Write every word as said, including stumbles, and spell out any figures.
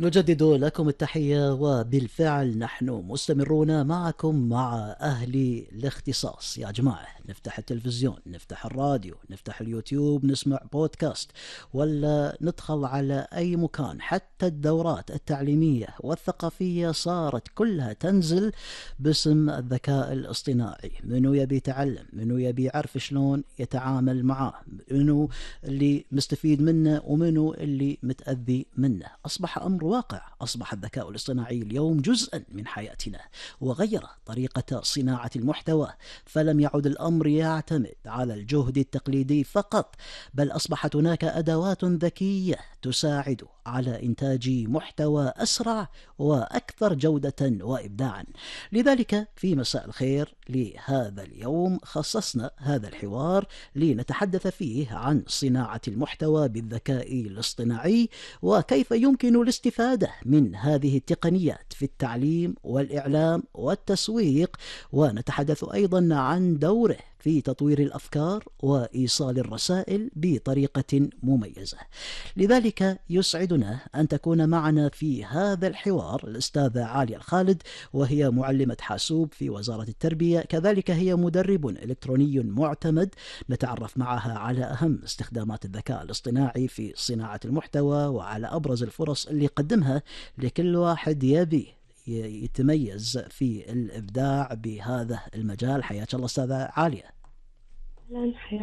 نجدد لكم التحية، وبالفعل نحن مستمرون معكم مع أهل الاختصاص. يا جماعة، نفتح التلفزيون، نفتح الراديو، نفتح اليوتيوب، نسمع بودكاست، ولا ندخل على أي مكان. حتى الدورات التعليمية والثقافية صارت كلها تنزل باسم الذكاء الاصطناعي. منو يبي يتعلم، منو يبي يعرف شلون يتعامل معاه، منو اللي مستفيد منه ومنو اللي متأذي منه. أصبح أمر واقع. أصبح الذكاء الاصطناعي اليوم جزءا من حياتنا، وغير طريقة صناعة المحتوى. فلم يعد الأمر يعتمد على الجهد التقليدي فقط، بل أصبحت هناك أدوات ذكية تساعد على إنتاج محتوى أسرع وأكثر جودة وإبداعا. لذلك في مساء الخير لهذا اليوم خصصنا هذا الحوار لنتحدث فيه عن صناعة المحتوى بالذكاء الاصطناعي، وكيف يمكن الاستفادة من هذه التقنيات في التعليم والإعلام والتسويق. ونتحدث أيضا عن دوره في تطوير الأفكار وإيصال الرسائل بطريقة مميزة. لذلك يسعدنا أن تكون معنا في هذا الحوار الأستاذة عالية الخالد، وهي معلمة حاسوب في وزارة التربية، كذلك هي مدرب إلكتروني معتمد. نتعرف معها على أهم استخدامات الذكاء الاصطناعي في صناعة المحتوى، وعلى أبرز الفرص اللي يقدمها لكل واحد يبي يتميز في الإبداع بهذا المجال. حياك الله أستاذة عالية. أهلا، حياك